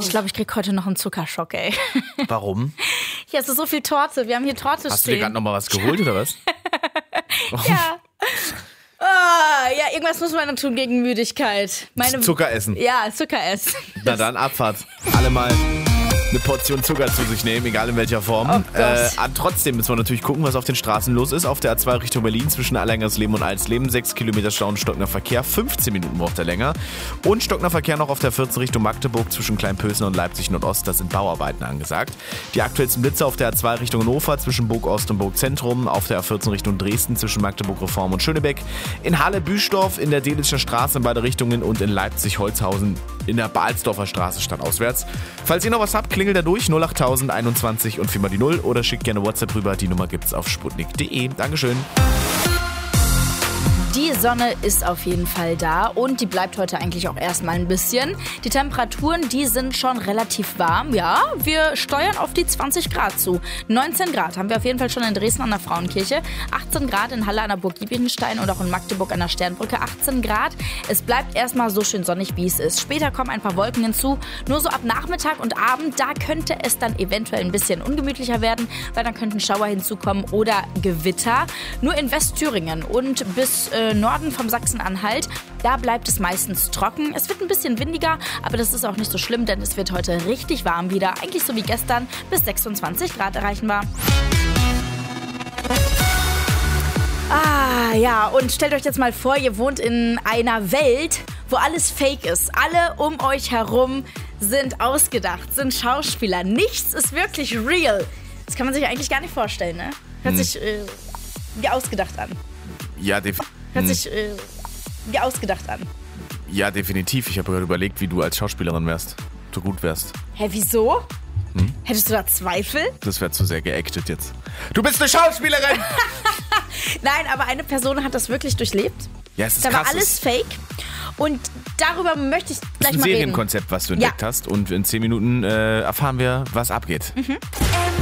Ich glaube, ich krieg heute noch einen Zuckerschock, ey. Warum? Hier ist so viel Torte. Wir haben hier Torte stehen. Hast du dir gerade nochmal was geholt, oder was? Ja. Ja, irgendwas muss man dann tun gegen Müdigkeit. Zucker essen. Ja, Zucker essen. Na dann, Abfahrt. Alle mal eine Portion Zucker zu sich nehmen, egal in welcher Form. Oh Gott. Trotzdem müssen wir natürlich gucken, was auf den Straßen los ist. Auf der A2 Richtung Berlin zwischen Allerlängersleben und Alsleben 6 Kilometer Stau und stockender Verkehr. 15 Minuten braucht er länger. Und stockender Verkehr noch auf der 14 Richtung Magdeburg zwischen Kleinpösen und Leipzig Nordost. Da sind Bauarbeiten angesagt. Die aktuellsten Blitze auf der A2 Richtung Hannover zwischen Burg Ost und Burg Zentrum. Auf der A14 Richtung Dresden zwischen Magdeburg Reform und Schönebeck. In Halle Büstorf, in der Delitzscher Straße in beide Richtungen und in Leipzig Holzhausen in der Balsdorfer Straße stadtauswärts. Falls ihr noch was habt, klingelt da durch 08021 und 4 mal die 0 oder schickt gerne WhatsApp rüber. Die Nummer gibt's auf sputnik.de. Dankeschön. Die Sonne ist auf jeden Fall da und die bleibt heute eigentlich auch erstmal ein bisschen. Die Temperaturen, die sind schon relativ warm. Ja, wir steuern auf die 20 Grad zu. 19 Grad haben wir auf jeden Fall schon in Dresden an der Frauenkirche. 18 Grad in Halle an der Burg Giebichenstein und auch in Magdeburg an der Sternbrücke. 18 Grad. Es bleibt erstmal so schön sonnig, wie es ist. Später kommen ein paar Wolken hinzu. Nur so ab Nachmittag und Abend, da könnte es dann eventuell ein bisschen ungemütlicher werden, weil dann könnten Schauer hinzukommen oder Gewitter. Nur in Westthüringen und bis Norden vom Sachsen-Anhalt, da bleibt es meistens trocken. Es wird ein bisschen windiger, aber das ist auch nicht so schlimm, denn es wird heute richtig warm wieder. Eigentlich so wie gestern, bis 26 Grad erreichen wir. Ja, und stellt euch jetzt mal vor, ihr wohnt in einer Welt, wo alles fake ist. Alle um euch herum sind ausgedacht, sind Schauspieler. Nichts ist wirklich real. Das kann man sich eigentlich gar nicht vorstellen, ne? Hört sich wie ausgedacht an. Ja, definitiv. Hört sich wie ausgedacht an. Ja, definitiv. Ich habe gerade überlegt, wie du als Schauspielerin wärst. Du gut wärst. Hä, wieso? Hättest du da Zweifel? Das wäre zu sehr geactet jetzt. Du bist eine Schauspielerin! Nein, aber eine Person hat das wirklich durchlebt. Ja, es ist Da krass. war alles fake. Und darüber möchte ich gleich Das ist ein mal reden. Serienkonzept, was du entdeckt hast. Und in 10 Minuten erfahren wir, was abgeht.